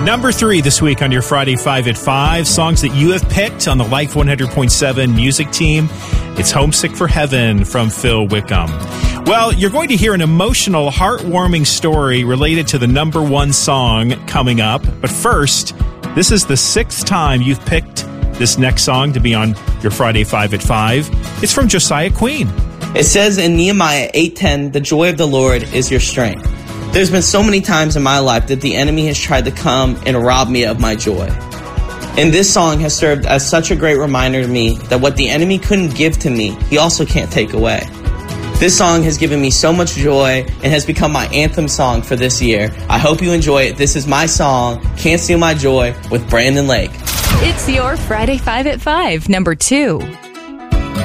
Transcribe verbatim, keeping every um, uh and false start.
Number three this week on your Friday five at five. Songs that you have picked on the Life one hundred point seven music team. It's Homesick for Heaven from Phil Wickham. Well, you're going to hear an emotional, heartwarming story related to the number one song coming up. But first, this is the sixth time you've picked this next song to be on your Friday five at five. It's from Josiah Queen. It says in Nehemiah eight ten, "The joy of the Lord is your strength." There's been so many times in my life that the enemy has tried to come and rob me of my joy. And this song has served as such a great reminder to me that what the enemy couldn't give to me, he also can't take away. This song has given me so much joy and has become my anthem song for this year. I hope you enjoy it. This is my song, "Can't Steal My Joy" with Brandon Lake. It's your Friday five at five, number two.